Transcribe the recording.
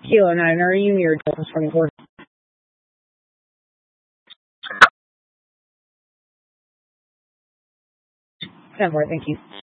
Kilo 9, are you near Delta 24? 10-4, thank you.